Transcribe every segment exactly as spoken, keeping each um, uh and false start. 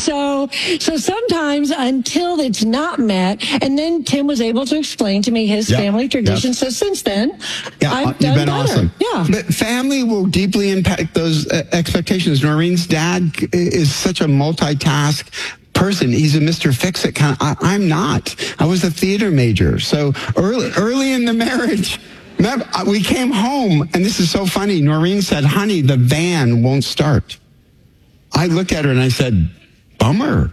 So, so sometimes until it's not met, and then Tim was able to explain to me his yep. family tradition. Yep. So since then, yeah, I've you've done been better. awesome. Yeah. But family will deeply impact those uh, expectations. Noreen's dad is such a multitask person. He's a Mister Fix-It kind of. I, I'm not. I was a theater major. So early, early in the marriage, remember, we came home, and this is so funny. Noreen said, honey, the van won't start. I looked at her and I said, bummer.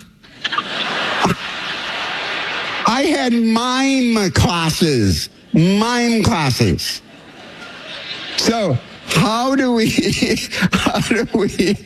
I had mime classes, mime classes. So how do we, how do we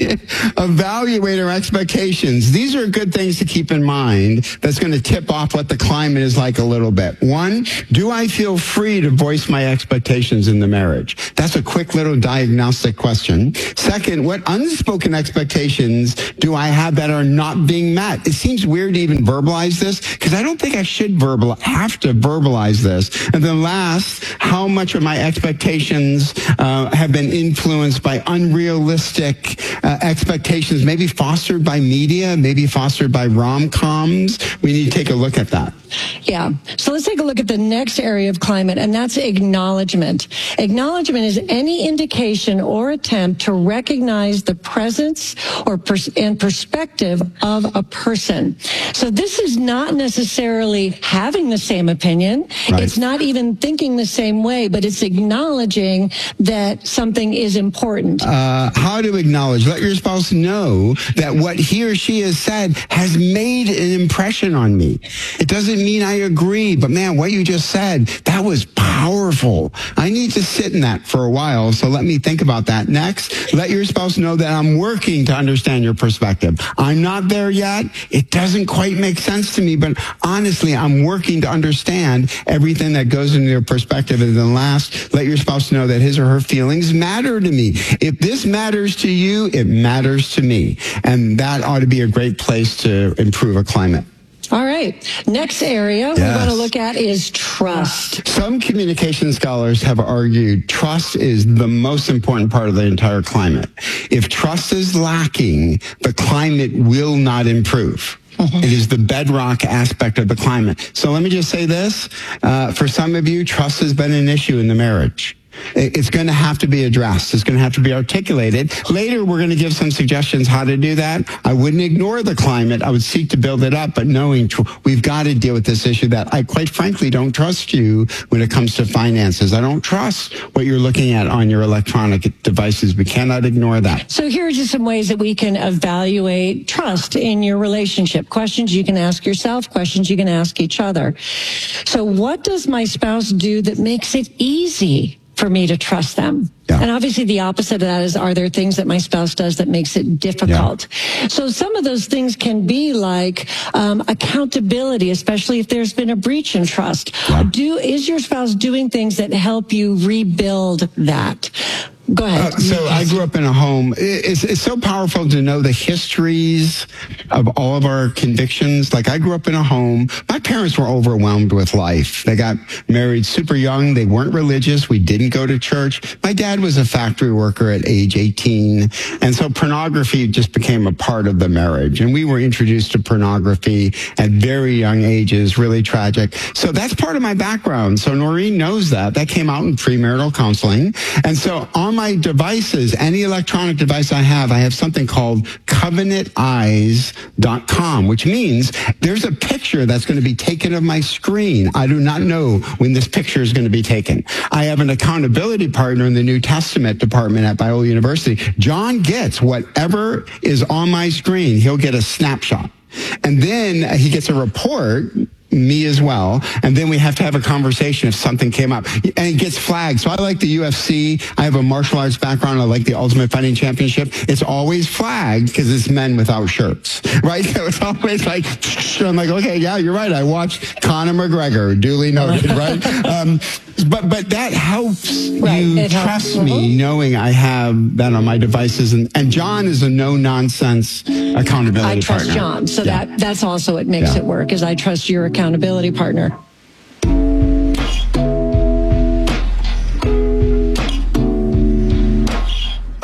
evaluate our expectations? These are good things to keep in mind that's going to tip off what the climate is like a little bit. One, do I feel free to voice my expectations in the marriage? That's a quick little diagnostic question. Second, what unspoken expectations do I have that are not being met? It seems weird to even verbalize this because I don't think I should verbal, have to verbalize this. And then last, how much of my expectations uh, have been influenced by unrealistic uh, expectations, maybe fostered by media, maybe fostered by rom-coms. We need to take a look at that. Yeah. So let's take a look at the next area of climate, and that's acknowledgement. Acknowledgement is any indication or attempt to recognize the presence or pers- and perspective of a person. So this is not necessarily having the same opinion. Right. It's not even thinking the same way, but it's acknowledging that something is important. Uh, how to acknowledge? Let your spouse know that what he or she has said has made an impression on me. It doesn't mean I agree, but man, what you just said, that was powerful. I need to sit in that for a while, so let me think about that. Next, let your spouse know that I'm working to understand your perspective. I'm not there yet. It doesn't quite make sense to me, but honestly, I'm working to understand everything that goes into your perspective. And then last, let your spouse know that his or her feelings matter to me. If this matters to you, it matters to me. And that ought to be a great place to improve a climate. All right. Next area yes. we're going to look at is trust. Some communication scholars have argued trust is the most important part of the entire climate. If trust is lacking, the climate will not improve. Mm-hmm. It is the bedrock aspect of the climate. So let me just say this. Uh, for some of you, trust has been an issue in the marriage. It's going to have to be addressed. It's going to have to be articulated. Later, we're going to give some suggestions how to do that. I wouldn't ignore the climate. I would seek to build it up, but knowing tr- we've got to deal with this issue that I quite frankly don't trust you when it comes to finances. I don't trust what you're looking at on your electronic devices. We cannot ignore that. So here are just some ways that we can evaluate trust in your relationship. Questions you can ask yourself, questions you can ask each other. So what does my spouse do that makes it easy for me to trust them? Yeah. And obviously the opposite of that is, are there things that my spouse does that makes it difficult? Yeah. So some of those things can be like um, accountability, especially if there's been a breach in trust. Yeah. Do is your spouse doing things that help you rebuild that? Go ahead. Uh, so I grew up in a home. It's, it's so powerful to know the histories of all of our convictions. Like I grew up in a home. My parents were overwhelmed with life. They got married super young. They weren't religious. We didn't go to church. My dad was a factory worker at age eighteen. And so pornography just became a part of the marriage. And we were introduced to pornography at very young ages, really tragic. So that's part of my background. So Noreen knows that. That came out in premarital counseling. And so on my devices, any electronic device I have, I have something called covenant eyes dot com, which means there's a picture that's going to be taken of my screen. I do not know when this picture is going to be taken. I have an accountability partner in the New Testament department at Biola University. John gets whatever is on my screen. He'll get a snapshot. And then he gets a report, me as well, and then we have to have a conversation if something came up, and it gets flagged. So I like the U F C. I have a martial arts background. I like the Ultimate Fighting Championship. It's always flagged because it's men without shirts, right? So it's always like, I'm like, okay, yeah, you're right. I watched Conor McGregor, duly noted, right? Um, but but that helps right. you it trust helps. me Mm-hmm. knowing I have that on my devices, and, and John is a no-nonsense accountability I trust partner. John, so yeah. that that's also what makes Yeah. it work, is I trust your accountability partner.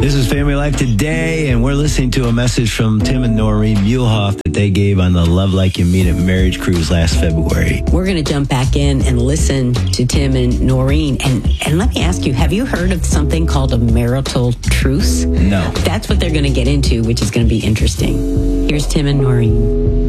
This is Family Life Today, and we're listening to a message from Tim and Noreen Muehlhoff that they gave on the Love Like You Mean It marriage cruise last February. We're going to jump back in and listen to Tim and Noreen. And, and let me ask you, have you heard of something called a marital truce? No. That's what they're going to get into, which is going to be interesting. Here's Tim and Noreen.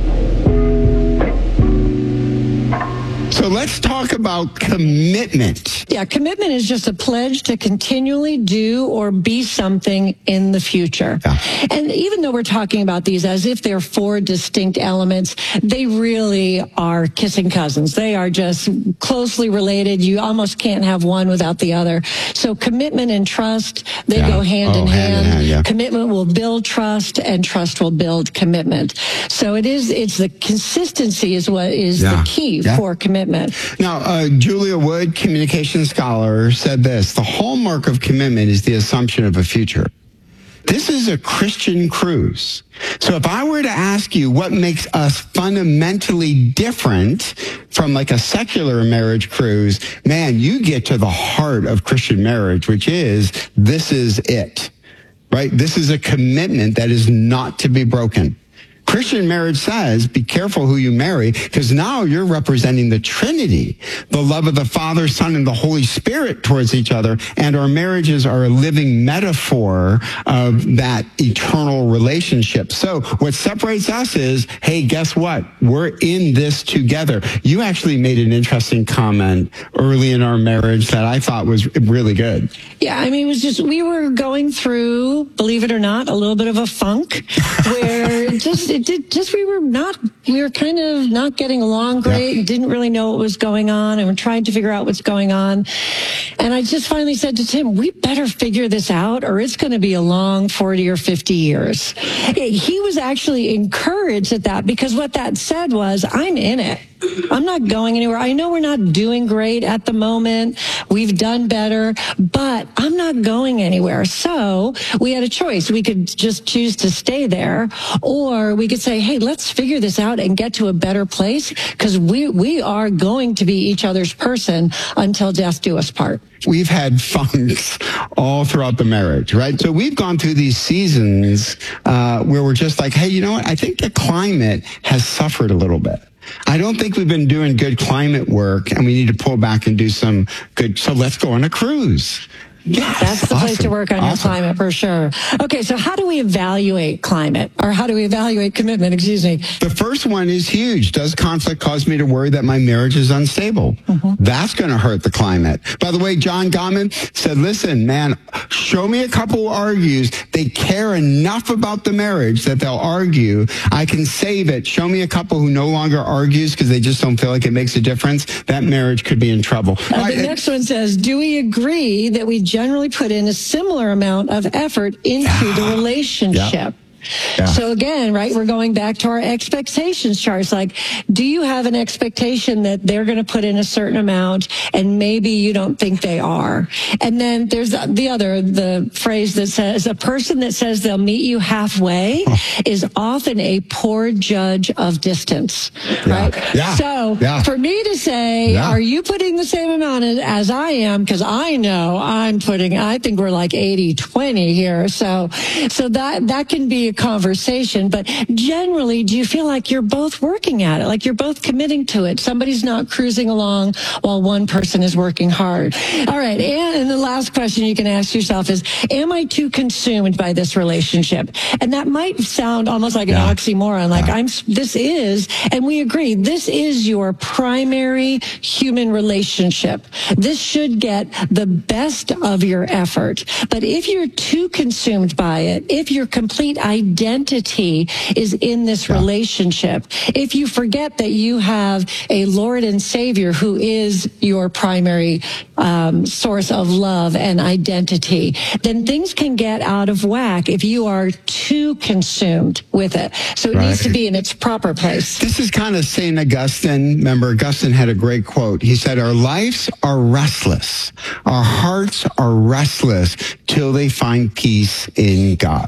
So let's talk about commitment. Yeah, commitment is just a pledge to continually do or be something in the future. Yeah. And even though we're talking about these as if they're four distinct elements, they really are kissing cousins. They are just closely related. You almost can't have one without the other. So commitment and trust, they Yeah. go hand Oh, in hand hand. in hand, yeah. Commitment will build trust, and trust will build commitment. So it is, it's the consistency is what is Yeah. the key Yeah. for commitment. Now, uh, Julia Wood, communication scholar, said this: the hallmark of commitment is the assumption of a future. This is a Christian cruise. So if I were to ask you what makes us fundamentally different from like a secular marriage cruise, man, you get to the heart of Christian marriage, which is this is it, right? This is a commitment that is not to be broken. Christian marriage says, be careful who you marry, because now you're representing the Trinity, the love of the Father, Son, and the Holy Spirit towards each other, and our marriages are a living metaphor of that eternal relationship. So what separates us is, hey, guess what? We're in this together. You actually made an interesting comment early in our marriage that I thought was really good. Yeah, I mean, it was just, we were going through, believe it or not, a little bit of a funk where just, it did, just, we were not, we were kind of not getting along great, Yep. didn't really know what was going on, and we're trying to figure out what's going on. And I just finally said to Tim, we better figure this out, or it's going to be a long forty or fifty years. He was actually encouraged at that, because what that said was, I'm in it. I'm not going anywhere. I know we're not doing great at the moment. We've done better, but I'm not going anywhere. So we had a choice. We could just choose to stay there, or we could say, hey, let's figure this out and get to a better place, because we, we are going to be each other's person until death do us part. We've had funks all throughout the marriage, right? So we've gone through these seasons uh, where we're just like, hey, you know what? I think the climate has suffered a little bit. I don't think we've been doing good climate work, and we need to pull back and do some good. So let's go on a cruise. Yes, That's the place awesome. to work on your Awesome. climate for sure. Okay, so how do we evaluate climate, or how do we evaluate commitment? Excuse me. The first one is huge. Does conflict cause me to worry that my marriage is unstable? Mm-hmm. That's going to hurt the climate. By the way, John Gottman said, listen, man, show me a couple who argues. They care enough about the marriage that they'll argue. I can save it. Show me a couple who no longer argues because they just don't feel like it makes a difference. That marriage could be in trouble. Uh, Right, the it- next one says, do we agree that we generally put in a similar amount of effort into Yeah. the relationship? Yeah. Yeah. So again, right, we're going back to our expectations charts. Like, do you have an expectation that they're going to put in a certain amount, and maybe you don't think they are? And then there's the other, the phrase that says, a person that says they'll meet you halfway is often a poor judge of distance, Yeah. right? Yeah. So Yeah. for me to say, Yeah. are you putting the same amount in as I am? Because I know I'm putting, I think we're like eighty twenty here. So, so that, that can be a conversation, but generally, do you feel like you're both working at it? Like you're both committing to it? Somebody's not cruising along while one person is working hard. All right. And, and the last question you can ask yourself is, am I too consumed by this relationship? And that might sound almost like Yeah. an oxymoron. Like Yeah. I'm, this is, and we agree, this is your primary human relationship. This should get the best of your effort. But if you're too consumed by it, if your complete identity is in this Yeah. relationship, if you forget that you have a Lord and Savior who is your primary um, source of love and identity, then things can get out of whack if you are too consumed with it. So it Right. needs to be in its proper place. This is kind of Saint Augustine. Remember, Augustine had a great quote. He said, our lives are restless. Our hearts are restless till they find peace in God.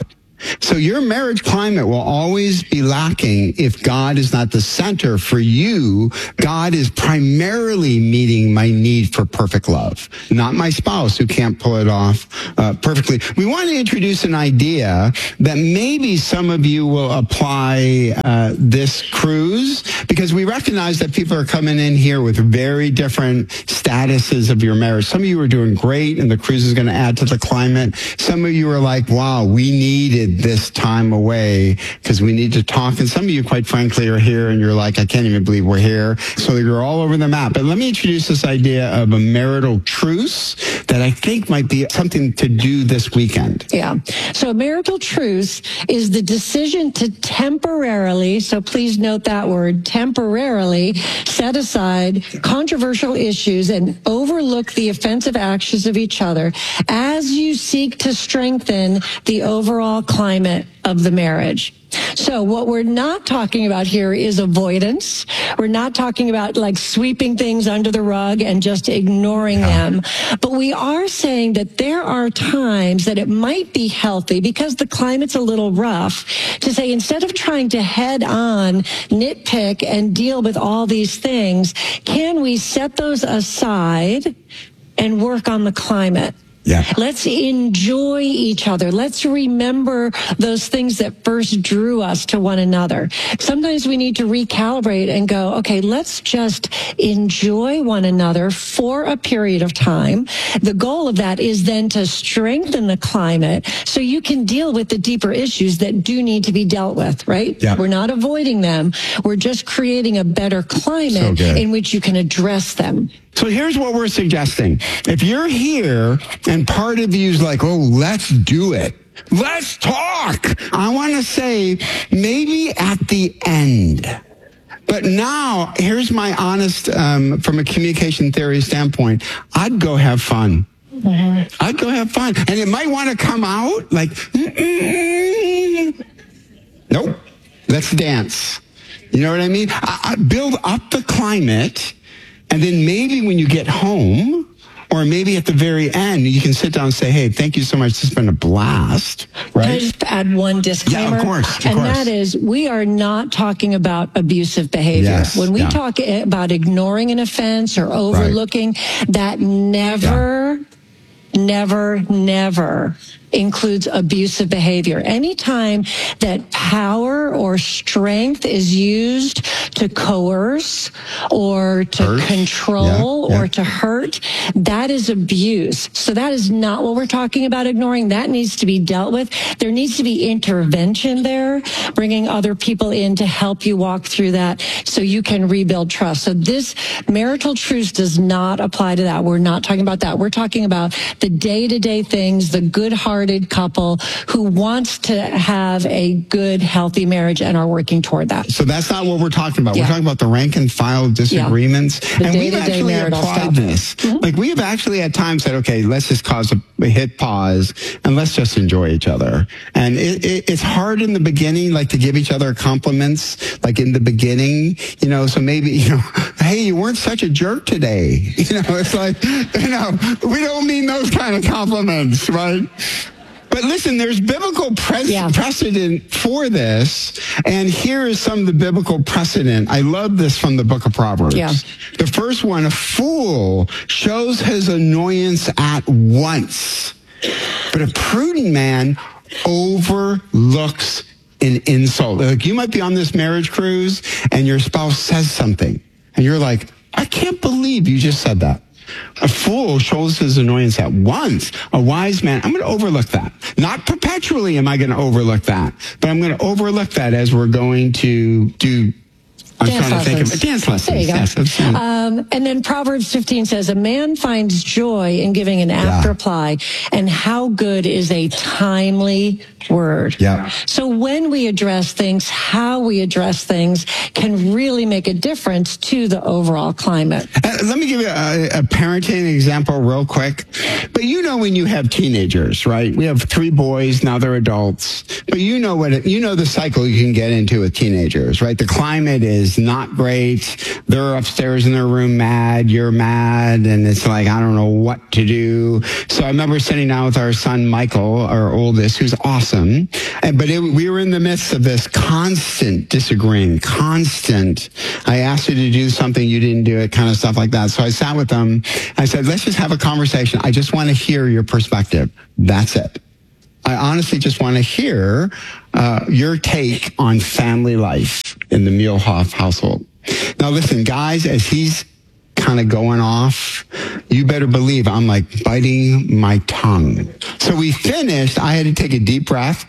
So your marriage climate will always be lacking if God is not the center for you. God is primarily meeting my need for perfect love, not my spouse who can't pull it off uh, perfectly. We want to introduce an idea that maybe some of you will apply uh, this cruise, because we recognize that people are coming in here with very different statuses of your marriage. Some of you are doing great, and the cruise is going to add to the climate. Some of you are like, wow, we needed this time away because we need to talk. And some of you, quite frankly, are here and you're like, I can't even believe we're here. So you're all over the map. But let me introduce this idea of a marital truce that I think might be something to do this weekend. Yeah. So a marital truce is the decision to temporarily, so please note that word, temporarily set aside controversial issues and overlook the offensive actions of each other as you seek to strengthen the overall climate of the marriage. So what we're not talking about here is avoidance. We're not talking about like sweeping things under the rug and just ignoring yeah. them. But we are saying that there are times that it might be healthy, because the climate's a little rough, to say, instead of trying to head on nitpick and deal with all these things, can we set those aside and work on the climate? Yeah. Let's enjoy each other. Let's remember those things that first drew us to one another. Sometimes we need to recalibrate and go, okay, let's just enjoy one another for a period of time. The goal of that is then to strengthen the climate so you can deal with the deeper issues that do need to be dealt with, right? Yeah. We're not avoiding them. We're just creating a better climate so in which you can address them. So here's what we're suggesting. If you're here and part of you's like, oh, let's do it. Let's talk. I want to say maybe at the end. But now, here's my honest, um, from a communication theory standpoint, I'd go have fun. Mm-hmm. I'd go have fun. And it might want to come out like, mm-mm. Nope, let's dance. You know what I mean? I, I build up the climate. And then maybe when you get home, or maybe at the very end, you can sit down and say, hey, thank you so much. This has been a blast. Right? Can I just add one disclaimer? Yeah, of course. Of and course. that is, we are not talking about abusive behavior. Yes, when we yeah. talk about ignoring an offense or overlooking, right. that never, yeah. never, never includes abusive behavior. Anytime that power or strength is used to coerce or to hurt. control yeah, yeah. or to hurt, that is abuse. So that is not what we're talking about ignoring. That needs to be dealt with. There needs to be intervention there, bringing other people in to help you walk through that so you can rebuild trust. So this marital truce does not apply to that. We're not talking about that. We're talking about the day-to-day things, the good-hearted couple who wants to have a good, healthy marriage and are working toward that. So that's not what we're talking about. Yeah. We're talking about the rank and file disagreements. Yeah. And we've actually applied stuff. this. Mm-hmm. Like we have actually at times said, okay, let's just cause a, a hit pause and let's just enjoy each other. And it, it, it's hard in the beginning, like to give each other compliments, like in the beginning, you know, so maybe, you know, hey, you weren't such a jerk today. You know, it's like, you know, we don't mean those kind of compliments, right? But listen, there's biblical pres- yeah. precedent for this, and here is some of the biblical precedent. I love this from the book of Proverbs. Yeah. The first one, a fool shows his annoyance at once, but a prudent man overlooks an insult. Like you might be on this marriage cruise, and your spouse says something, and you're like, I can't believe you just said that. A fool shows his annoyance at once. A wise man, I'm going to overlook that. Not perpetually am I going to overlook that, but I'm going to overlook that as we're going to do I'm dance trying lessons. to think of dance lessons. There you go. Yes, that's, uh, um, and then Proverbs fifteen says, a man finds joy in giving an apt yeah. reply, and how good is a timely word. Yeah. So when we address things, how we address things can really make a difference to the overall climate. Uh, let me give you a, a parenting example real quick. But you know when you have teenagers, right? We have three boys, now they're adults. But you know what it, you know the cycle you can get into with teenagers, right? The climate is is not great. They're upstairs in their room mad. You're mad. And it's like, I don't know what to do. So I remember sitting down with our son, Michael, our oldest, who's awesome. And, but it, we were in the midst of this constant disagreeing, constant. I asked you to do something, you didn't do it, kind of stuff like that. So I sat with them. I said, let's just have a conversation. I just want to hear your perspective. That's it. I honestly just want to hear uh, your take on family life in the Muehlhoff household. Now, listen, guys, as he's kind of going off, you better believe I'm like biting my tongue. So we finished. I had to take a deep breath.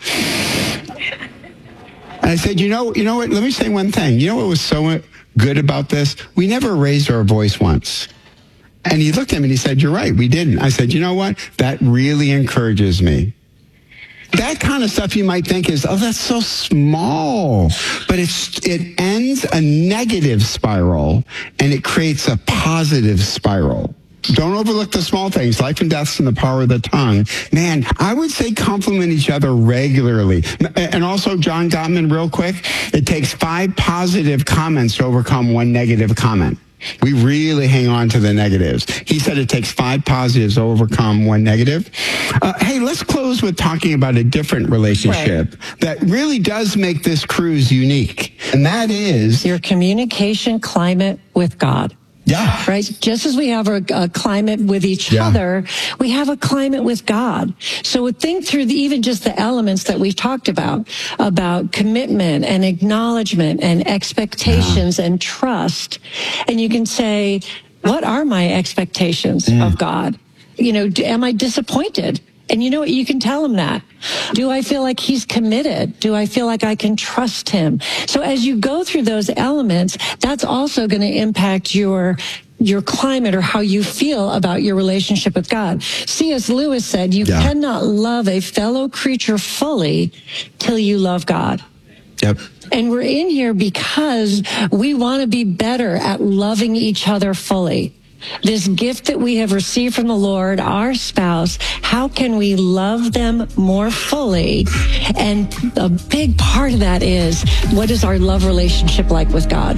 And I said, you know, you know what? Let me say one thing. You know what was so good about this? We never raised our voice once. And he looked at me and he said, you're right, we didn't. I said, you know what? That really encourages me. That kind of stuff you might think is, oh, that's so small. But it's it ends a negative spiral and it creates a positive spiral. Don't overlook the small things. Life and death's in the power of the tongue. Man, I would say compliment each other regularly. And also, John Gottman, real quick, it takes five positive comments to overcome one negative comment. We really hang on to the negatives. He said it takes five positives to overcome one negative. Uh, hey, let's close with talking about a different relationship right. that really does make this cruise unique. And that is your communication climate with God. Yeah. Right? Just as we have a, a climate with each yeah. other, we have a climate with God. So think through the, even just the elements that we've talked about, about commitment and acknowledgement and expectations yeah. and trust. And you can say, what are my expectations mm. of God? You know, do, am I disappointed? And you know what? You can tell him that. Do I feel like he's committed? Do I feel like I can trust him? So as you go through those elements, that's also going to impact your your climate or how you feel about your relationship with God. C S Lewis said, you yeah. cannot love a fellow creature fully till you love God. Yep. And we're in here because we want to be better at loving each other fully. This gift that we have received from the Lord, our spouse, how can we love them more fully? And a big part of that is, what is our love relationship like with God?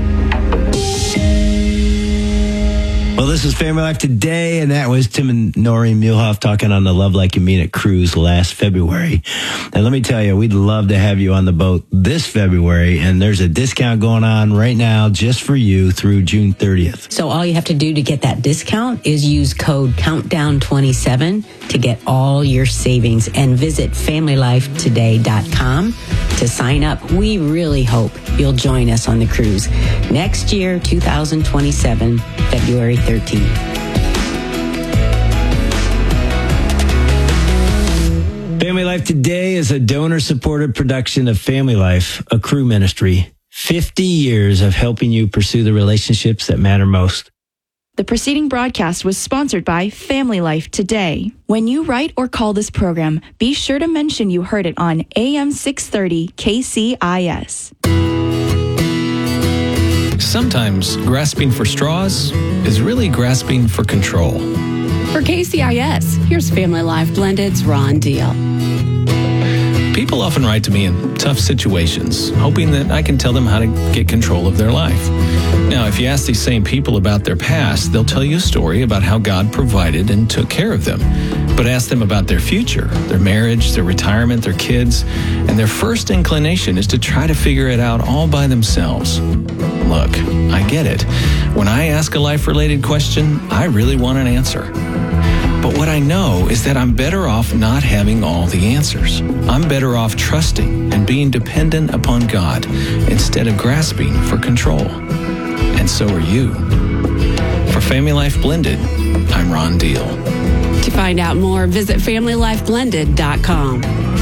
Well, this is Family Life Today, and that was Tim and Noreen Muehlhoff talking on the Love Like You Mean It cruise last February. And let me tell you, we'd love to have you on the boat this February, and there's a discount going on right now just for you through June thirtieth. So all you have to do to get that discount is use code countdown twenty-seven to get all your savings, and visit family life today dot com to sign up. We really hope you'll join us on the cruise next year, two thousand twenty-seven, February thirteenth. Family Life Today is a donor-supported production of Family Life, a crew ministry. fifty years of helping you pursue the relationships that matter most. The preceding broadcast was sponsored by Family Life Today. When you write or call this program, be sure to mention you heard it on A M six thirty K C I S. Sometimes grasping for straws is really grasping for control. For K C I S, here's Family Life Blended's Ron Deal. People often write to me in tough situations, hoping that I can tell them how to get control of their life. Now, if you ask these same people about their past, they'll tell you a story about how God provided and took care of them. But ask them about their future, their marriage, their retirement, their kids, and their first inclination is to try to figure it out all by themselves. Look, I get it. When I ask a life-related question, I really want an answer. But what I know is that I'm better off not having all the answers. I'm better off trusting and being dependent upon God instead of grasping for control. And so are you. For Family Life Blended, I'm Ron Deal. To find out more, visit family life blended dot com.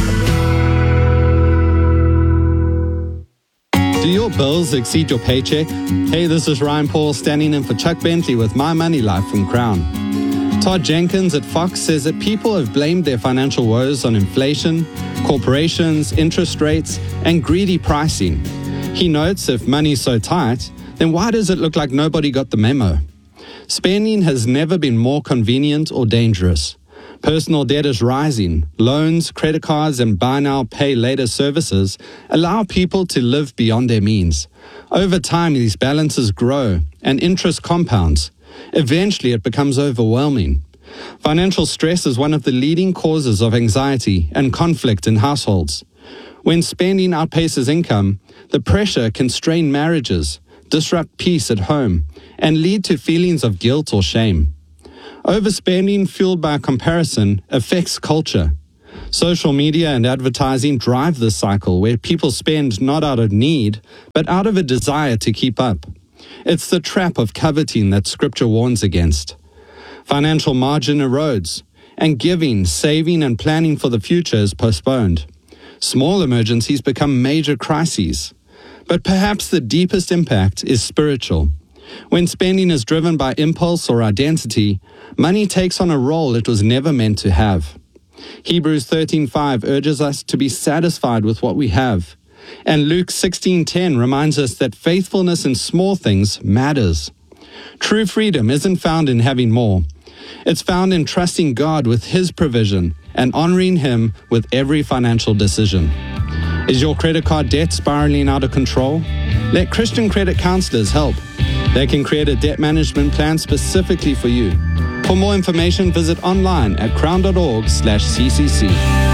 Do your bills exceed your paycheck? Hey, this is Ryan Paul standing in for Chuck Bentley with My Money Life from Crown. Todd Jenkins at Fox says that people have blamed their financial woes on inflation, corporations, interest rates, and greedy pricing. He notes if money's so tight, then why does it look like nobody got the memo? Spending has never been more convenient or dangerous. Personal debt is rising. Loans, credit cards, and buy now, pay later services allow people to live beyond their means. Over time, these balances grow and interest compounds. Eventually, it becomes overwhelming. Financial stress is one of the leading causes of anxiety and conflict in households. When spending outpaces income, the pressure can strain marriages, disrupt peace at home, and lead to feelings of guilt or shame. Overspending fueled by comparison affects culture. Social media and advertising drive this cycle where people spend not out of need, but out of a desire to keep up. It's the trap of coveting that Scripture warns against. Financial margin erodes, and giving, saving, and planning for the future is postponed. Small emergencies become major crises. But perhaps the deepest impact is spiritual. When spending is driven by impulse or identity, money takes on a role it was never meant to have. Hebrews thirteen five urges us to be satisfied with what we have. And Luke sixteen ten reminds us that faithfulness in small things matters. True freedom isn't found in having more. It's found in trusting God with His provision and honoring Him with every financial decision. Is your credit card debt spiraling out of control? Let Christian credit counselors help. They can create a debt management plan specifically for you. For more information, visit online at crown.org slash ccc.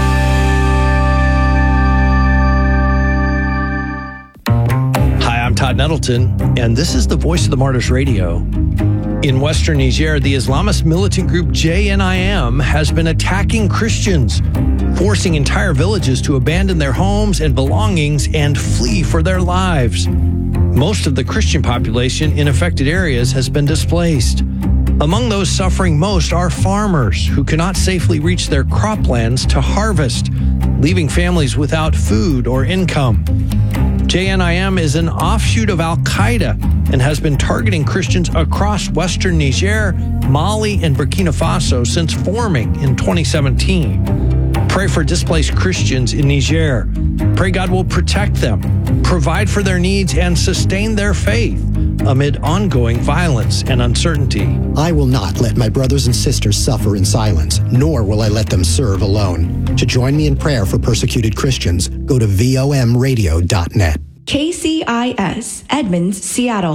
Hi, I'm Todd Nettleton, and this is the Voice of the Martyrs Radio. In western Niger, the Islamist militant group J N I M has been attacking Christians, forcing entire villages to abandon their homes and belongings and flee for their lives. Most of the Christian population in affected areas has been displaced. Among those suffering most are farmers who cannot safely reach their croplands to harvest, leaving families without food or income. J N I M is an offshoot of Al-Qaeda and has been targeting Christians across western Niger, Mali, and Burkina Faso since forming in twenty seventeen. Pray for displaced Christians in Niger. Pray God will protect them, provide for their needs, and sustain their faith amid ongoing violence and uncertainty. I will not let my brothers and sisters suffer in silence, nor will I let them serve alone. To join me in prayer for persecuted Christians, go to V O M radio dot net. K C I S, Edmonds, Seattle.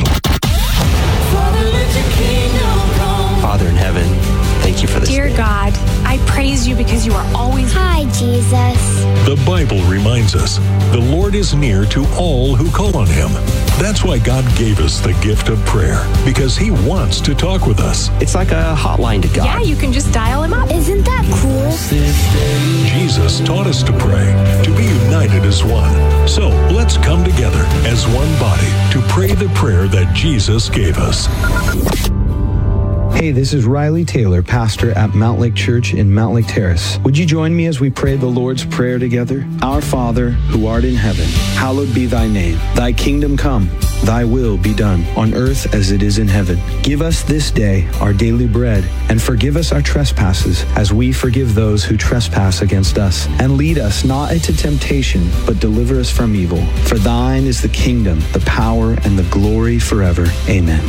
Father in heaven, thank you for this Dear day. God, I praise you because you are always... Hi, Jesus. The Bible reminds us the Lord is near to all who call on Him. That's why God gave us the gift of prayer, because He wants to talk with us. It's like a hotline to God. Yeah, you can just dial Him up. Isn't that cool? Jesus taught us to pray, to be united as one. So let's come together as one body to pray the prayer that Jesus gave us. Hey, this is Riley Taylor, pastor at Mount Lake Church in Mount Lake Terrace. Would you join me as we pray the Lord's Prayer together? Our Father, who art in heaven, hallowed be thy name. Thy kingdom come, thy will be done, on earth as it is in heaven. Give us this day our daily bread, and forgive us our trespasses, as we forgive those who trespass against us. And lead us not into temptation, but deliver us from evil. For thine is the kingdom, the power, and the glory forever. Amen.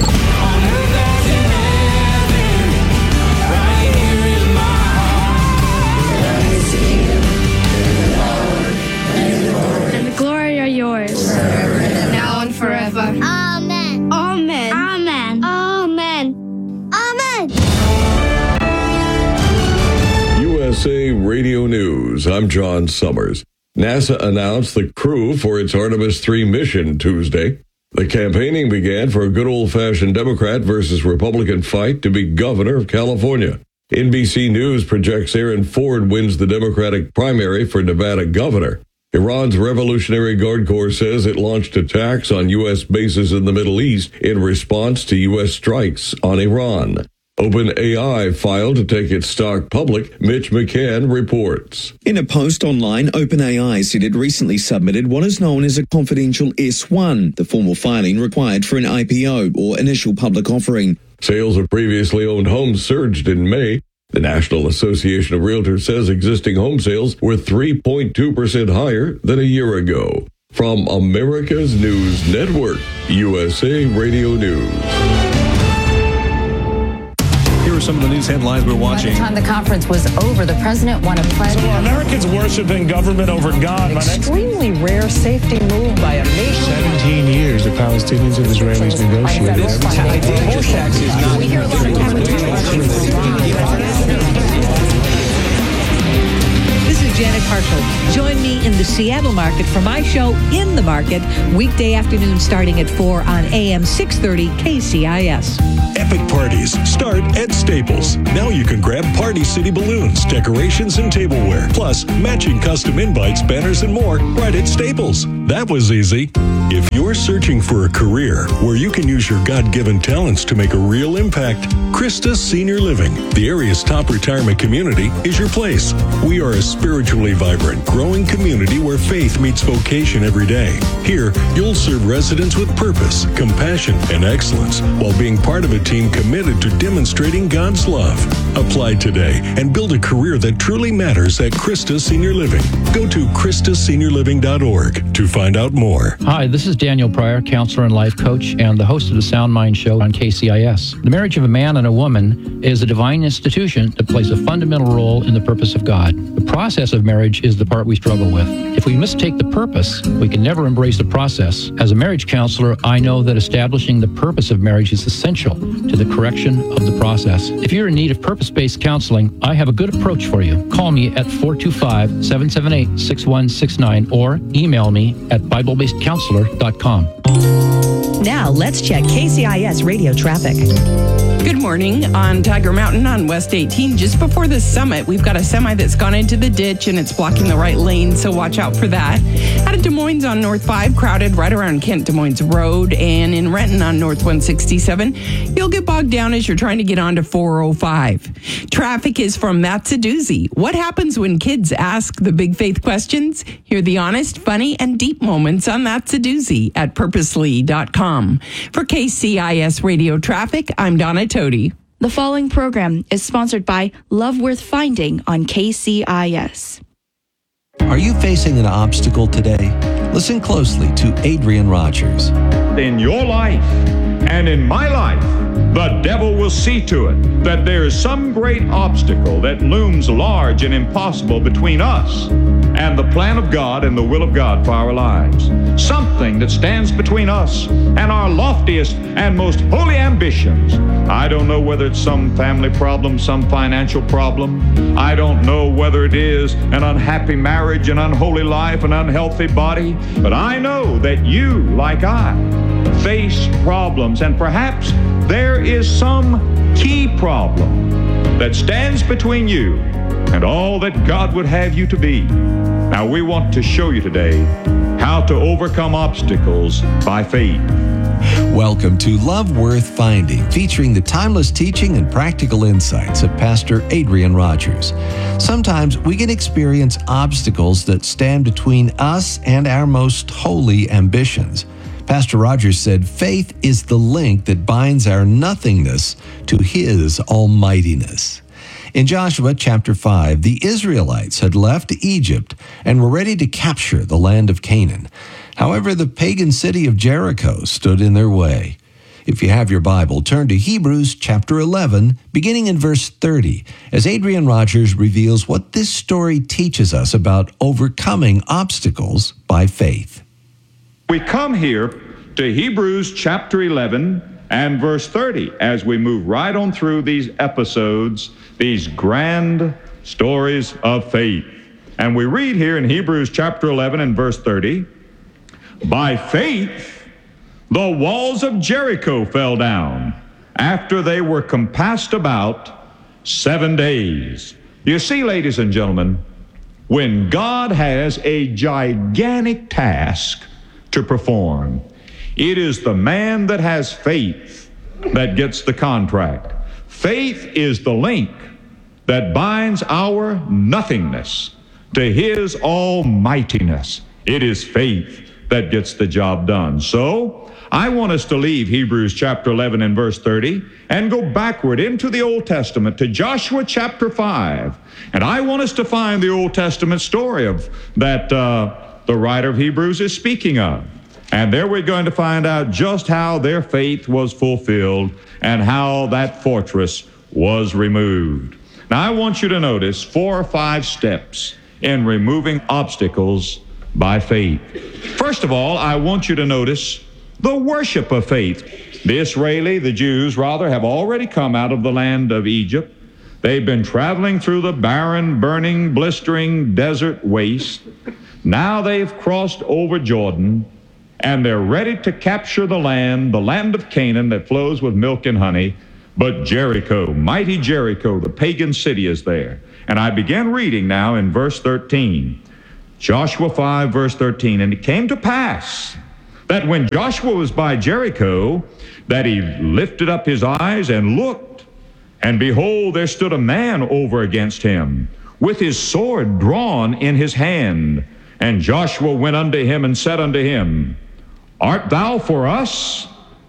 Amen. Amen. Amen. Amen. Amen. U S A Radio News. I'm John Summers. NASA announced the crew for its Artemis three mission Tuesday. The campaigning began for a good old-fashioned Democrat versus Republican fight to be governor of California. N B C News projects Aaron Ford wins the Democratic primary for Nevada governor. Iran's Revolutionary Guard Corps says it launched attacks on U S bases in the Middle East in response to U S strikes on Iran. OpenAI filed to take its stock public, Mitch McCann reports. In a post online, OpenAI said it recently submitted what is known as a confidential S one, the formal filing required for an I P O or initial public offering. Sales of previously owned homes surged in May. The National Association of Realtors says existing home sales were three point two percent higher than a year ago. From America's News Network, U S A Radio News. Here are some of the news headlines we're watching. By the time the conference was over, the president won a pledge. So are Americans worshiping government over God? Extremely rare safety move by a nation. seventeen years the Palestinians and Israelis negotiated. We hear a lot of This is Janet Harshel. Join me in the Seattle market for my show In the Market, weekday afternoon starting at four on A M six thirty K C I S. Epic parties start at Staples. Now you can grab Party City balloons, decorations, and tableware, plus matching custom invites, banners, and more right at Staples. That was easy. If you're searching for a career where you can use your God-given talents to make a real impact, Christus Senior Living, the area's top retirement community, is your place. We are a spiritually vibrant, growing community where faith meets vocation every day. Here, you'll serve residents with purpose, compassion, and excellence while being part of a team committed to demonstrating God's love. Apply today and build a career that truly matters at Christus Senior Living. Go to christus senior living dot org to find out more. Hi, this is Daniel Pryor, counselor and life coach, and the host of the Sound Mind Show on K C I S. The marriage of a man and a woman is a divine institution that plays a fundamental role in the purpose of God. The process of marriage is the part we struggle with. If we mistake the purpose, we can never embrace the process. As a marriage counselor, I know that establishing the purpose of marriage is essential to the correction of the process. If you're in need of purpose-based counseling, I have a good approach for you. Call me at four two five, seven seven eight, six one six nine or email me at bible based counselor dot com. Now let's check K C I S radio traffic. Good morning. On Tiger Mountain on West eighteen, just before the summit, we've got a semi that's gone into the ditch and it's blocking the right lane, so watch out for that. Out of Des Moines on North five, crowded right around Kent Des Moines Road, and in Renton on North one sixty-seven, you'll get bogged down as you're trying to get onto four oh five. Traffic is from That's a Doozy. What happens when kids ask the big faith questions? Hear the honest, funny, and deep moments on That's a Doozy at purposely dot com. For K C I S Radio Traffic, I'm Donna Toady. The following program is sponsored by Love Worth Finding on K C I S. Are you facing an obstacle today? Listen closely to Adrian Rogers. In your life and in my life, the devil will see to it that there is some great obstacle that looms large and impossible between us and the plan of God and the will of God for our lives. Something that stands between us and our loftiest and most holy ambitions. I don't know whether it's some family problem, some financial problem. I don't know whether it is an unhappy marriage, an unholy life, an unhealthy body. But I know that you, like I, face problems, and perhaps there is some key problem that stands between you and all that God would have you to be. Now, we want to show you today how to overcome obstacles by faith. Welcome to Love Worth Finding, featuring the timeless teaching and practical insights of Pastor Adrian Rogers. Sometimes we can experience obstacles that stand between us and our most holy ambitions. Pastor Rogers said, faith is the link that binds our nothingness to his almightiness. In Joshua chapter five, the Israelites had left Egypt and were ready to capture the land of Canaan. However, the pagan city of Jericho stood in their way. If you have your Bible, turn to Hebrews chapter eleven, beginning in verse thirty, as Adrian Rogers reveals what this story teaches us about overcoming obstacles by faith. We come here to Hebrews chapter eleven and verse thirty as we move right on through these episodes, these grand stories of faith. And we read here in Hebrews chapter eleven and verse thirty, by faith the walls of Jericho fell down after they were compassed about seven days. You see, ladies and gentlemen, when God has a gigantic task to perform, it is the man that has faith that gets the contract. Faith is the link that binds our nothingness to his almightiness. It is faith that gets the job done. So I want us to leave Hebrews chapter eleven and verse thirty and go backward into the Old Testament to Joshua chapter five. And I want us to find the Old Testament story of that uh, the writer of Hebrews is speaking of. And there we're going to find out just how their faith was fulfilled and how that fortress was removed. Now, I want you to notice four or five steps in removing obstacles by faith. First of all, I want you to notice the worship of faith. The Israeli, the Jews, rather, have already come out of the land of Egypt. They've been traveling through the barren, burning, blistering desert waste. Now they've crossed over Jordan, and they're ready to capture the land, the land of Canaan that flows with milk and honey. But Jericho, mighty Jericho, the pagan city, is there. And I began reading now in verse thirteen. Joshua five, verse thirteen. And it came to pass that when Joshua was by Jericho, that he lifted up his eyes and looked, and behold, there stood a man over against him, with his sword drawn in his hand. And Joshua went unto him and said unto him, Art thou for us,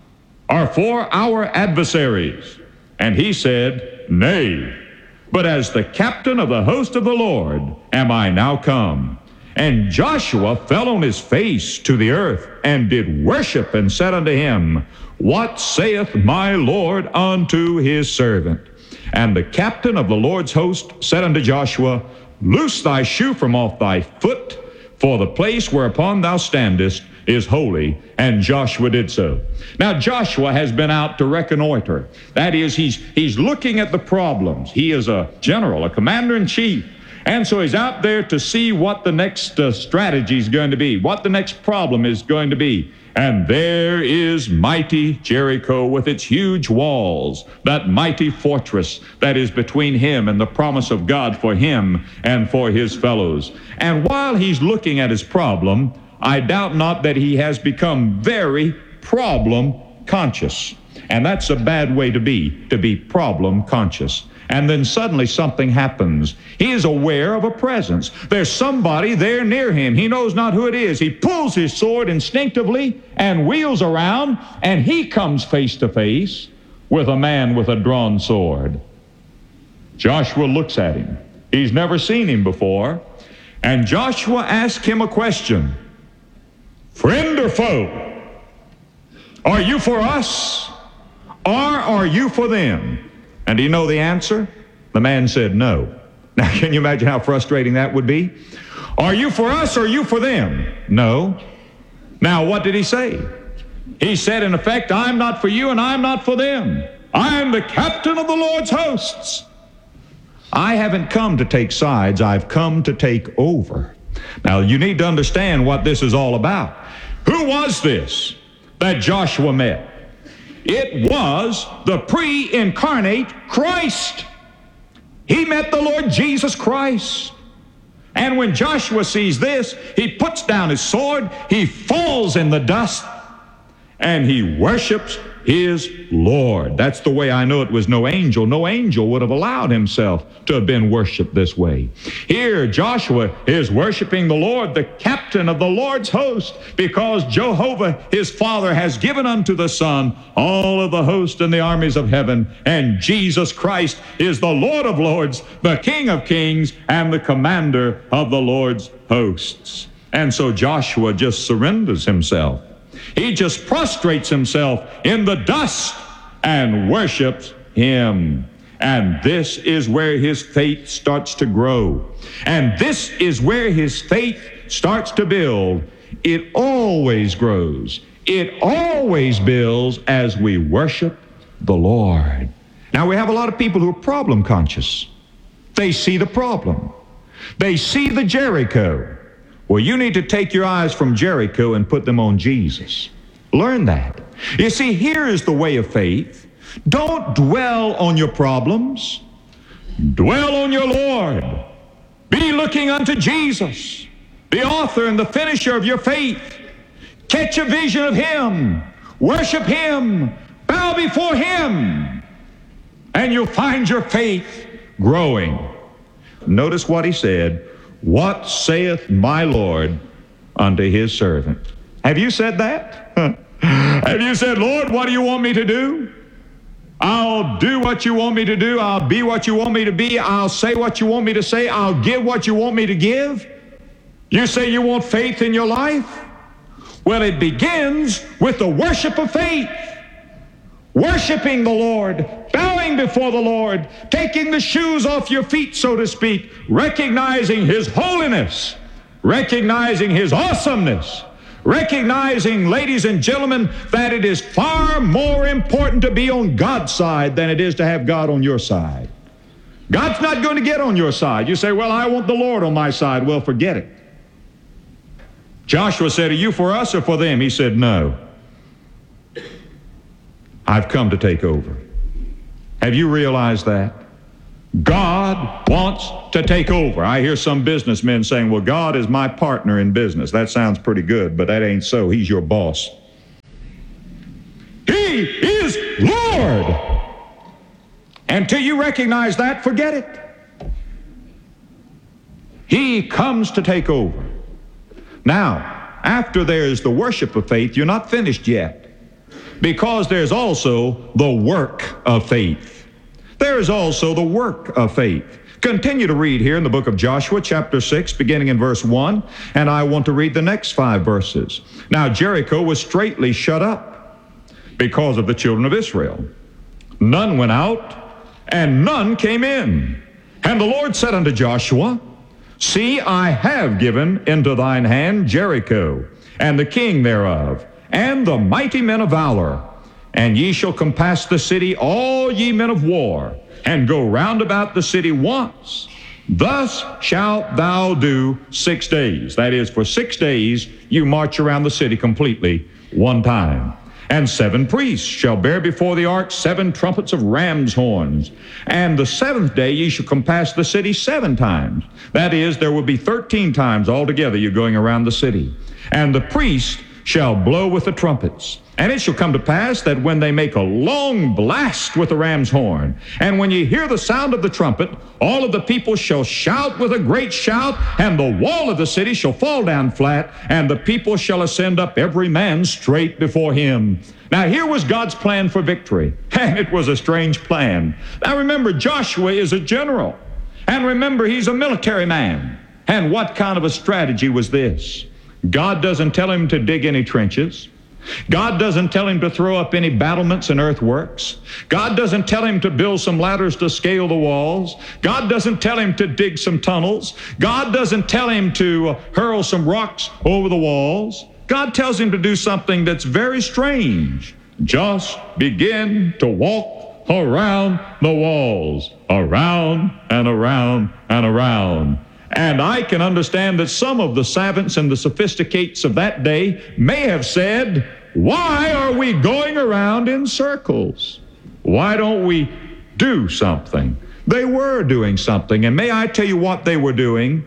or for our adversaries? And he said, Nay, but as the captain of the host of the Lord am I now come. And Joshua fell on his face to the earth, and did worship, and said unto him, What saith my Lord unto his servant? And the captain of the Lord's host said unto Joshua, Loose thy shoe from off thy foot, for the place whereupon thou standest is holy. And Joshua did so. Now Joshua has been out to reconnoiter. That is, he's he's looking at the problems. He is a general, a commander-in-chief. And so he's out there to see what the next uh, strategy is going to be, what the next problem is going to be. And there is mighty Jericho with its huge walls, that mighty fortress that is between him and the promise of God for him and for his fellows. And while he's looking at his problem, I doubt not that he has become very problem conscious. And that's a bad way to be, to be problem conscious. And then suddenly something happens. He is aware of a presence. There's somebody there near him. He knows not who it is. He pulls his sword instinctively and wheels around, and he comes face to face with a man with a drawn sword. Joshua looks at him. He's never seen him before. And Joshua asks him a question. Friend or foe? Are you for us, or are you for them? And do you know the answer? The man said no. Now, can you imagine how frustrating that would be? Are you for us or are you for them? No. Now, what did he say? He said, in effect, I'm not for you and I'm not for them. I am the captain of the Lord's hosts. I haven't come to take sides. I've come to take over. Now, you need to understand what this is all about. Who was this that Joshua met? It was the pre-incarnate Christ. He met the Lord Jesus Christ. And when Joshua sees this, he puts down his sword, he falls in the dust, and he worships his Lord. That's the way I know it was no angel. No angel would have allowed himself to have been worshiped this way. Here, Joshua is worshiping the Lord, the captain of the Lord's host, because Jehovah, his Father, has given unto the Son all of the host and the armies of heaven, and Jesus Christ is the Lord of lords, the King of kings, and the commander of the Lord's hosts. And so Joshua just surrenders himself. He just prostrates himself in the dust and worships him. And this is where his faith starts to grow. And this is where his faith starts to build. It always grows. It always builds as we worship the Lord. Now, we have a lot of people who are problem conscious. They see the problem. They see the Jericho. Well, you need to take your eyes from Jericho and put them on Jesus. Learn that. You see, here is the way of faith. Don't dwell on your problems. Dwell on your Lord. Be looking unto Jesus, the author and the finisher of your faith. Catch a vision of him. Worship him. Bow before him. And you'll find your faith growing. Notice what he said. What saith my Lord unto his servant? Have you said that? Have you said, Lord, what do you want me to do? I'll do what you want me to do. I'll be what you want me to be. I'll say what you want me to say. I'll give what you want me to give. You say you want faith in your life? Well, it begins with the worship of faith. Worshiping the Lord, bowing bowing before the Lord, taking the shoes off your feet, so to speak, recognizing His holiness, recognizing His awesomeness, recognizing, ladies and gentlemen, that it is far more important to be on God's side than it is to have God on your side. God's not going to get on your side. You say, well, I want the Lord on my side. Well, forget it. Joshua said, are you for us or for them? He said, no. I've come to take over. Have you realized that? God wants to take over. I hear some businessmen saying, well, God is my partner in business. That sounds pretty good, but that ain't so. He's your boss. He is Lord. Until you recognize that, forget it. He comes to take over. Now, after there's the worship of faith, you're not finished yet, because there's also the work of faith. There is also the work of faith. Continue to read here in the book of Joshua, chapter six, beginning in verse one, and I want to read the next five verses. Now, Jericho was straitly shut up because of the children of Israel. None went out, and none came in. And the Lord said unto Joshua, see, I have given into thine hand Jericho, and the king thereof, and the mighty men of valor. And ye shall compass the city, all ye men of war, and go round about the city once. Thus shalt thou do six days. That is, for six days you march around the city completely one time. And seven priests shall bear before the ark seven trumpets of ram's horns. And the seventh day ye shall compass the city seven times. That is, there will be thirteen times altogether you're going around the city. And the priest shall blow with the trumpets. And it shall come to pass that when they make a long blast with the ram's horn, and when ye hear the sound of the trumpet, all of the people shall shout with a great shout, and the wall of the city shall fall down flat, and the people shall ascend up every man straight before him. Now here was God's plan for victory, and it was a strange plan. Now remember, Joshua is a general, and remember, he's a military man. And what kind of a strategy was this? God doesn't tell him to dig any trenches. God doesn't tell him to throw up any battlements and earthworks. God doesn't tell him to build some ladders to scale the walls. God doesn't tell him to dig some tunnels. God doesn't tell him to uh, hurl some rocks over the walls. God tells him to do something that's very strange. Just begin to walk around the walls, around and around and around. And I can understand that some of the savants and the sophisticates of that day may have said, why are we going around in circles? Why don't we do something? They were doing something, and may I tell you what they were doing?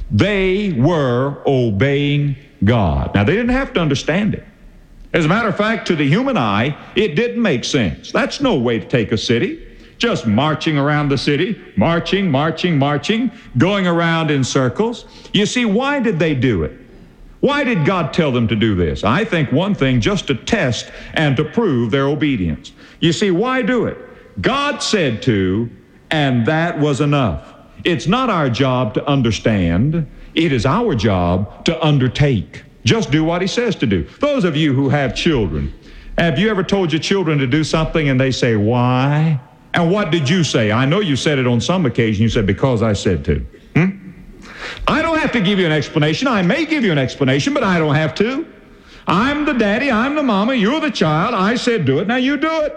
They were obeying God. Now, they didn't have to understand it. As a matter of fact, to the human eye, it didn't make sense. That's no way to take a city. Just marching around the city, marching, marching, marching, going around in circles. You see, why did they do it? Why did God tell them to do this? I think one thing, just to test and to prove their obedience. You see, why do it? God said to, and that was enough. It's not our job to understand. It is our job to undertake. Just do what He says to do. Those of you who have children, have you ever told your children to do something and they say, why? And what did you say? I know you said it on some occasion. You said, because I said to. Hmm? I don't have to give you an explanation. I may give you an explanation, but I don't have to. I'm the daddy, I'm the mama, you're the child. I said do it, now you do it.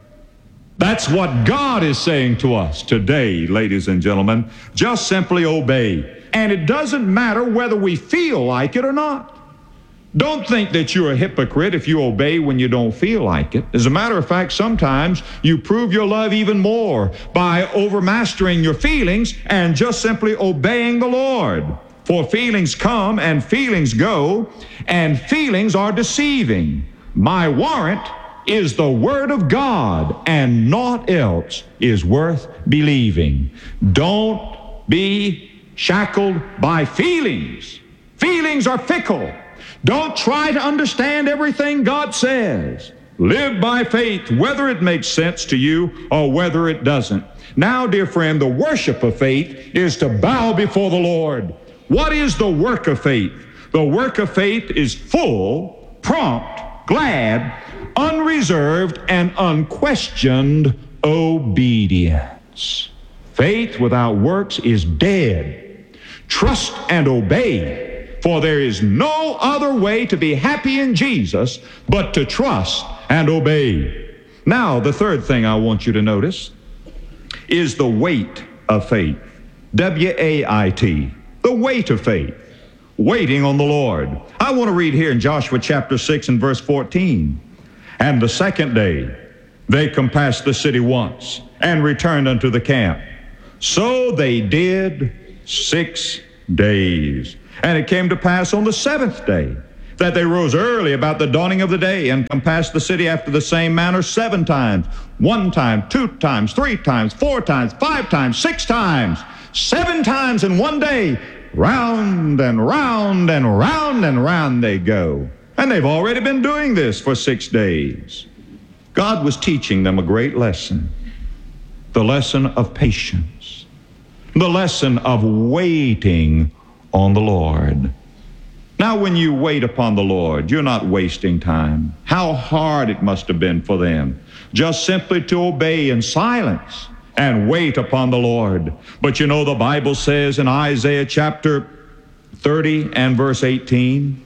That's what God is saying to us today, ladies and gentlemen. Just simply obey. And it doesn't matter whether we feel like it or not. Don't think that you're a hypocrite if you obey when you don't feel like it. As a matter of fact, sometimes you prove your love even more by overmastering your feelings and just simply obeying the Lord. For feelings come and feelings go, and feelings are deceiving. My warrant is the Word of God, and naught else is worth believing. Don't be shackled by feelings. Feelings are fickle. Don't try to understand everything God says. Live by faith, whether it makes sense to you or whether it doesn't. Now, dear friend, the worship of faith is to bow before the Lord. What is the work of faith? The work of faith is full, prompt, glad, unreserved, and unquestioned obedience. Faith without works is dead. Trust and obey, for there is no other way to be happy in Jesus but to trust and obey. Now, the third thing I want you to notice is the weight of faith. W A I T, the weight of faith. Waiting on the Lord. I want to read here in Joshua chapter six and verse fourteen. And the second day they compassed the city once and returned unto the camp. So they did six days. And it came to pass on the seventh day that they rose early about the dawning of the day and compassed the city after the same manner seven times. One time, two times, three times, four times, five times, six times. Seven times in one day. Round and round and round and round they go. And they've already been doing this for six days. God was teaching them a great lesson. The lesson of patience. The lesson of waiting on the Lord. Now, when you wait upon the Lord, you're not wasting time. How hard it must have been for them just simply to obey in silence and wait upon the Lord. But you know, the Bible says in Isaiah chapter thirty and verse eighteen,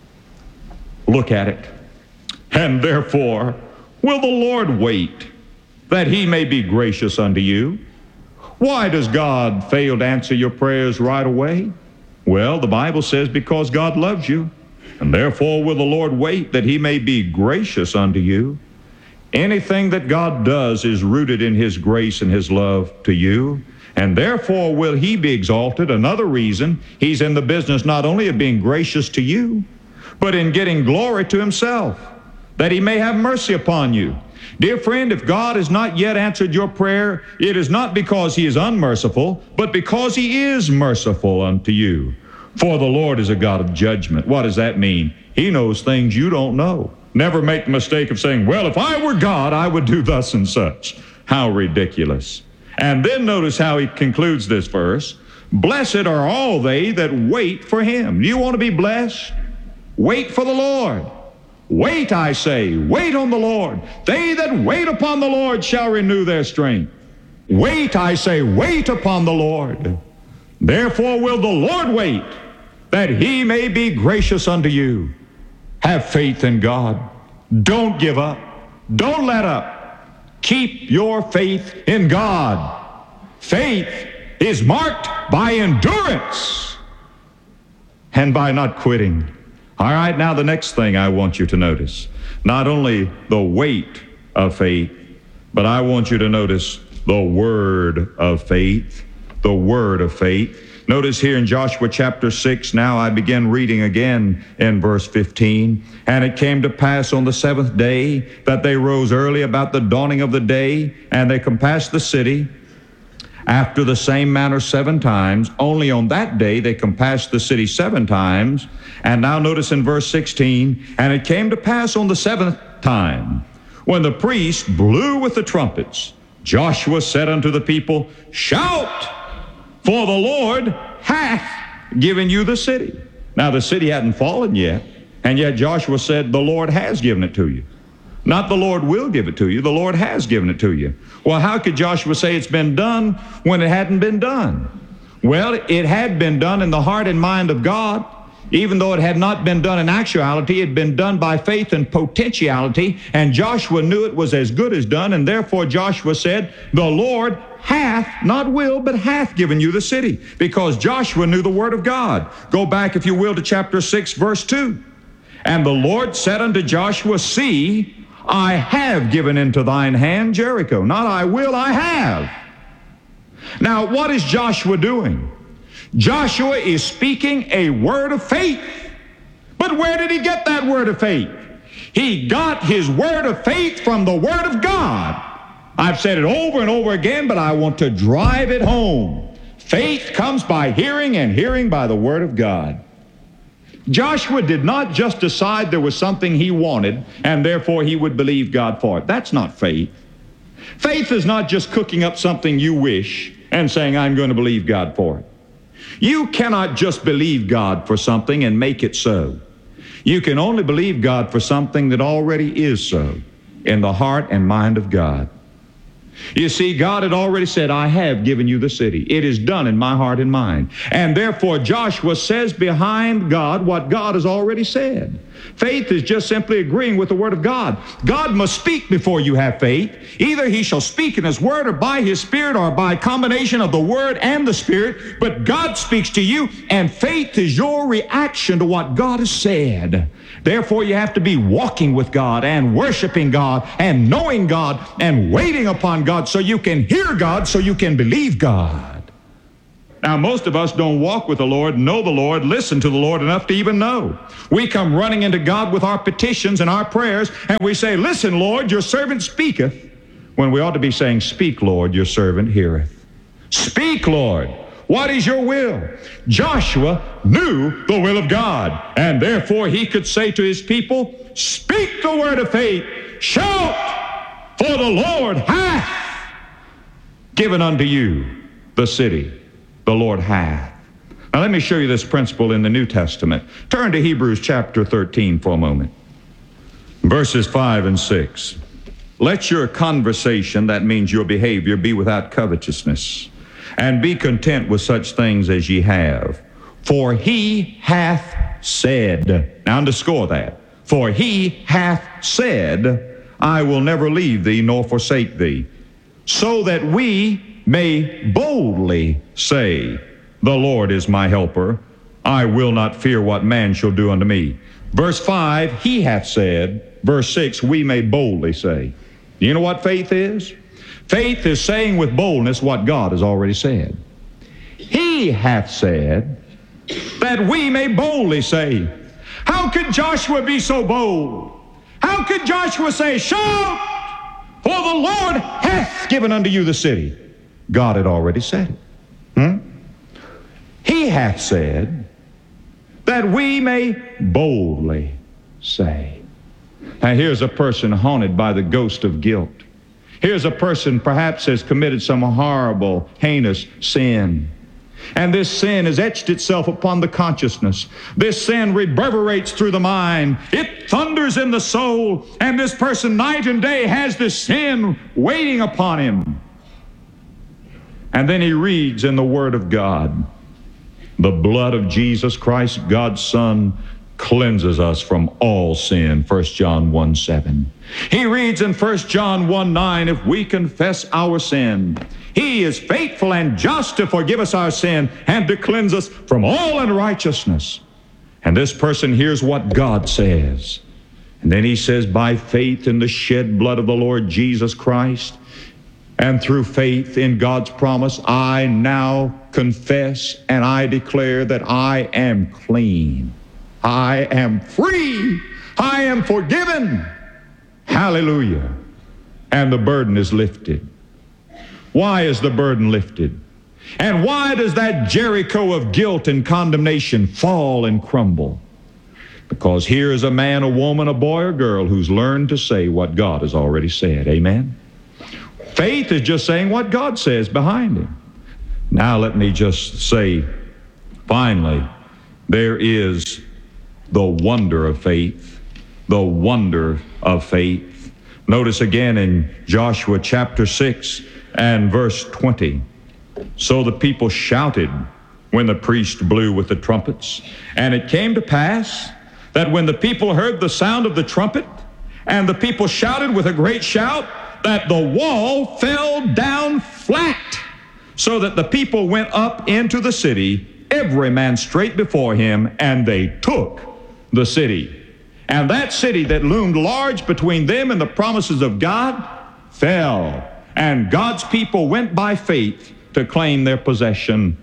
look at it. And therefore will the Lord wait, that he may be gracious unto you. Why does God fail to answer your prayers right away? Well, the Bible says because God loves you, and therefore will the Lord wait that he may be gracious unto you. Anything that God does is rooted in his grace and his love to you, and therefore will he be exalted. Another reason, he's in the business not only of being gracious to you, but in getting glory to himself, that he may have mercy upon you. Dear friend, if God has not yet answered your prayer, it is not because he is unmerciful, but because he is merciful unto you. For the Lord is a God of judgment. What does that mean? He knows things you don't know. Never make the mistake of saying, well, if I were God, I would do thus and such. How ridiculous. And then notice how he concludes this verse. Blessed are all they that wait for him. You want to be blessed? Wait for the Lord. Wait, I say, wait on the Lord. They that wait upon the Lord shall renew their strength. Wait, I say, wait upon the Lord. Therefore will the Lord wait, that he may be gracious unto you. Have faith in God. Don't give up. Don't let up. Keep your faith in God. Faith is marked by endurance and by not quitting. All right, now the next thing I want you to notice, not only the weight of faith, but I want you to notice the word of faith, the word of faith. Notice here in Joshua chapter six, now I begin reading again in verse fifteen. And it came to pass on the seventh day that they rose early about the dawning of the day, and they compassed the city after the same manner seven times. Only on that day they compassed the city seven times. And now notice in verse sixteen, and it came to pass on the seventh time, when the priest blew with the trumpets, Joshua said unto the people, shout, for the Lord hath given you the city. Now the city hadn't fallen yet, and yet Joshua said, the Lord has given it to you. Not the Lord will give it to you, the Lord has given it to you. Well, how could Joshua say it's been done when it hadn't been done? Well, it had been done in the heart and mind of God. Even though it had not been done in actuality, it had been done by faith and potentiality, and Joshua knew it was as good as done, and therefore Joshua said, the Lord hath, not will, but hath given you the city, because Joshua knew the word of God. Go back, if you will, to chapter six, verse two. And the Lord said unto Joshua, see, I have given into thine hand Jericho. Not I will, I have. Now, what is Joshua doing? Joshua is speaking a word of faith. But where did he get that word of faith? He got his word of faith from the word of God. I've said it over and over again, but I want to drive it home. Faith comes by hearing, and hearing by the word of God. Joshua did not just decide there was something he wanted, and therefore he would believe God for it. That's not faith. Faith is not just cooking up something you wish and saying, I'm going to believe God for it. You cannot just believe God for something and make it so. You can only believe God for something that already is so in the heart and mind of God. You see, God had already said, I have given you the city. It is done in my heart and mind. And therefore, Joshua says behind God what God has already said. Faith is just simply agreeing with the Word of God. God must speak before you have faith. Either He shall speak in His Word or by His Spirit or by a combination of the Word and the Spirit. But God speaks to you, and faith is your reaction to what God has said. Therefore, you have to be walking with God and worshiping God and knowing God and waiting upon God so you can hear God, so you can believe God. Now, most of us don't walk with the Lord, know the Lord, listen to the Lord enough to even know. We come running into God with our petitions and our prayers, and we say, listen, Lord, your servant speaketh, when we ought to be saying, speak, Lord, your servant heareth. Speak, Lord. What is your will? Joshua knew the will of God, and therefore he could say to his people, speak the word of faith, shout, for the Lord hath given unto you the city. The Lord hath. Now let me show you this principle in the New Testament. Turn to Hebrews chapter thirteen for a moment. Verses five and six. Let your conversation, that means your behavior, be without covetousness, and be content with such things as ye have. For he hath said, now underscore that, for he hath said, I will never leave thee nor forsake thee, so that we may boldly say, the Lord is my helper. I will not fear what man shall do unto me. Verse five, he hath said. Verse six, we may boldly say. You know what faith is? Faith is saying with boldness what God has already said. He hath said that we may boldly say. How could Joshua be so bold? How could Joshua say, shout, for the Lord hath given unto you the city? God had already said it. Hmm? He hath said that we may boldly say. Now here's a person haunted by the ghost of guilt. Here's a person perhaps has committed some horrible, heinous sin. And this sin has etched itself upon the consciousness. This sin reverberates through the mind. It thunders in the soul. And this person night and day has this sin waiting upon him. And then he reads in the Word of God, the blood of Jesus Christ, God's Son, cleanses us from all sin, First John one seven. He reads in First John one nine, if we confess our sin, He is faithful and just to forgive us our sin and to cleanse us from all unrighteousness. And this person hears what God says. And then he says, by faith in the shed blood of the Lord Jesus Christ, and through faith in God's promise, I now confess and I declare that I am clean. I am free. I am forgiven. Hallelujah. And the burden is lifted. Why is the burden lifted? And why does that Jericho of guilt and condemnation fall and crumble? Because here is a man, a woman, a boy, or girl who's learned to say what God has already said. Amen? Faith is just saying what God says behind him. Now let me just say, finally, there is the wonder of faith. The wonder of faith. Notice again in Joshua chapter six and verse twenty. So the people shouted when the priest blew with the trumpets. And it came to pass that when the people heard the sound of the trumpet, and the people shouted with a great shout, that the wall fell down flat, so that the people went up into the city, every man straight before him, and they took the city. And that city that loomed large between them and the promises of God fell. And God's people went by faith to claim their possession.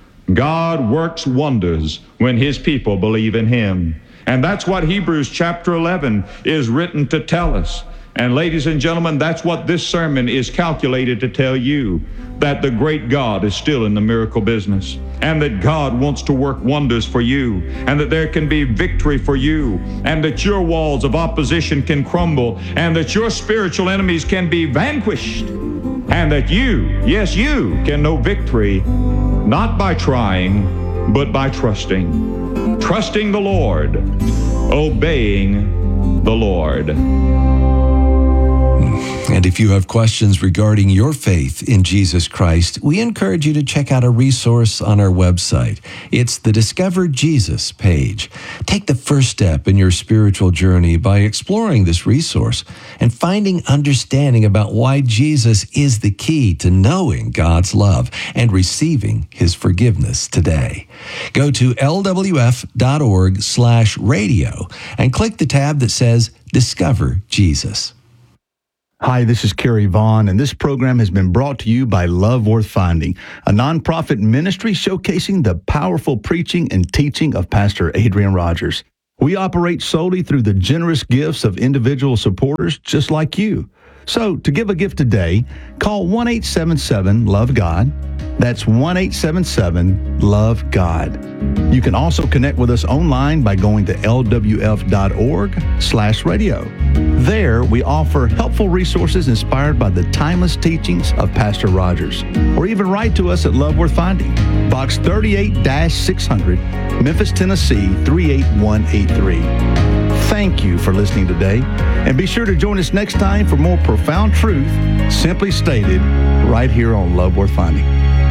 God works wonders when His people believe in Him. And that's what Hebrews chapter eleven is written to tell us. And ladies and gentlemen, that's what this sermon is calculated to tell you, that the great God is still in the miracle business, and that God wants to work wonders for you, and that there can be victory for you, and that your walls of opposition can crumble, and that your spiritual enemies can be vanquished, and that you, yes, you can know victory, not by trying, but by trusting. Trusting the Lord, obeying the Lord. And if you have questions regarding your faith in Jesus Christ, we encourage you to check out a resource on our website. It's the Discover Jesus page. Take the first step in your spiritual journey by exploring this resource and finding understanding about why Jesus is the key to knowing God's love and receiving his forgiveness today. Go to lwf.org slash radio and click the tab that says Discover Jesus. Hi, this is Kerry Vaughn, and this program has been brought to you by Love Worth Finding, a nonprofit ministry showcasing the powerful preaching and teaching of Pastor Adrian Rogers. We operate solely through the generous gifts of individual supporters just like you. So, to give a gift today, call one eight seven seven, love God. That's one eight seven seven, love God. You can also connect with us online by going to lwf.org slash radio. There, we offer helpful resources inspired by the timeless teachings of Pastor Rogers. Or even write to us at Love Worth Finding, Box thirty-eight six hundred, Memphis, Tennessee, three eight one eight three. Thank you for listening today, and be sure to join us next time for more profound truth, simply stated, right here on Love Worth Finding.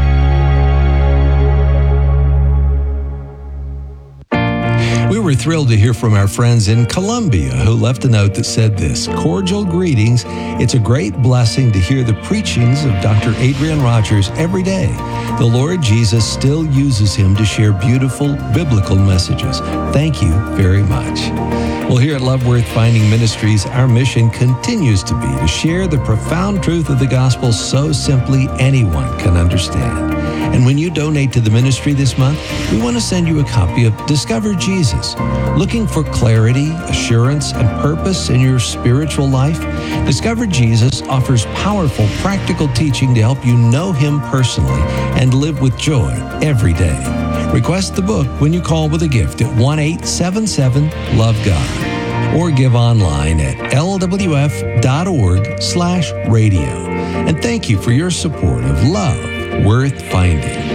We were thrilled to hear from our friends in Colombia who left a note that said this: cordial greetings. It's a great blessing to hear the preachings of Doctor Adrian Rogers every day. The Lord Jesus still uses him to share beautiful biblical messages. Thank you very much. Well, here at Love Worth Finding Ministries, our mission continues to be to share the profound truth of the gospel so simply anyone can understand. And when you donate to the ministry this month, we want to send you a copy of Discover Jesus. Looking for clarity, assurance, and purpose in your spiritual life? Discover Jesus offers powerful, practical teaching to help you know him personally and live with joy every day. Request the book when you call with a gift at one eight seven seven, love God. Or give online at lwf.org slash radio. And thank you for your support of Love Worth Finding.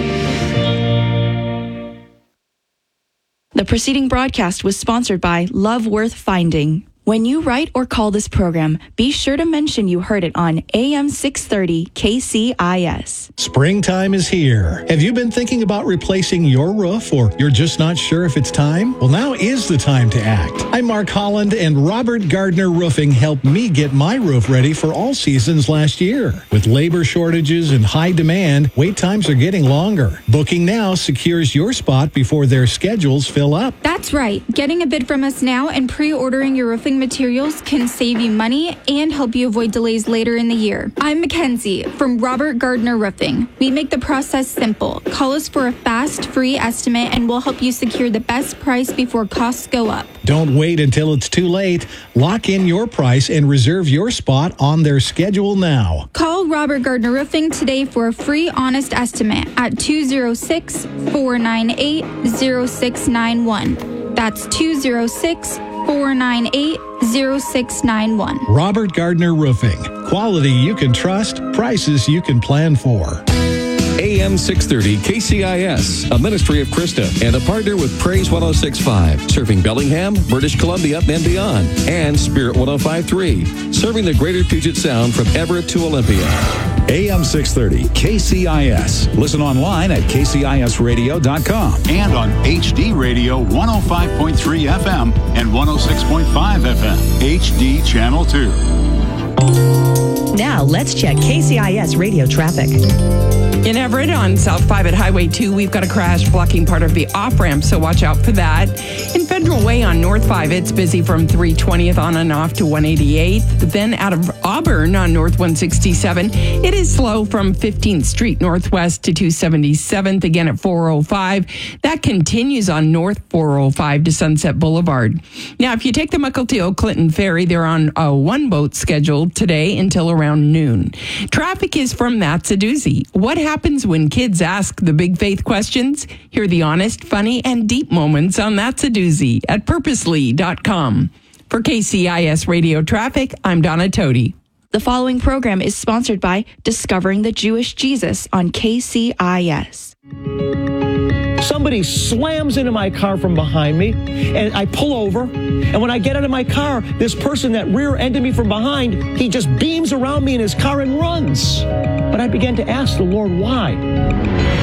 The preceding broadcast was sponsored by Love Worth Finding. When you write or call this program, be sure to mention you heard it on A M six thirty K C I S. Springtime is here. Have you been thinking about replacing your roof, or you're just not sure if it's time? Well, now is the time to act. I'm Mark Holland, and Robert Gardner Roofing helped me get my roof ready for all seasons last year. With labor shortages and high demand, wait times are getting longer. Booking now secures your spot before their schedules fill up. That's right. Getting a bid from us now and pre-ordering your roofing materials can save you money and help you avoid delays later in the year. I'm Mackenzie from Robert Gardner Roofing. We make the process simple. Call us for a fast, free estimate, and we'll help you secure the best price before costs go up. Don't wait until it's too late. Lock in your price and reserve your spot on their schedule now. Call Robert Gardner Roofing today for a free, honest estimate at two oh six, four nine eight, oh six nine one. That's two oh six, four nine eight, oh six nine one. Robert Gardner Roofing. Quality you can trust, prices you can plan for. A M six thirty K C I S, a ministry of Krista and a partner with Praise one oh six point five, serving Bellingham, British Columbia, and beyond, and Spirit one oh five point three, serving the greater Puget Sound from Everett to Olympia. A M six thirty K C I S. Listen online at k c i s radio dot com and on H D Radio one oh five point three F M and one oh six point five F M. H D Channel two. Now let's check K C I S radio traffic. In Everett on South five at Highway two, we've got a crash blocking part of the off-ramp, so watch out for that. In Federal Way on North five, it's busy from three twentieth on and off to one eighty-eighth. Then out of Auburn on North one sixty-seven, it is slow from fifteenth Street Northwest to two seventy-seventh, again at four oh five. That continues on North four oh five to Sunset Boulevard. Now, if you take the Mukilteo Clinton Ferry, they're on a one-boat schedule today until around noon. Traffic is from That's a Doozy. What happens when kids ask the big faith questions? Hear the honest, funny, and deep moments on That's a Doozy at purposely dot com. For K C I S Radio Traffic, I'm Donna Toti. The following program is sponsored by Discovering the Jewish Jesus on K C I S. Somebody slams into my car from behind me, and I pull over. And when I get out of my car, this person that rear-ended me from behind, he just beams around me in his car and runs. But I began to ask the Lord why.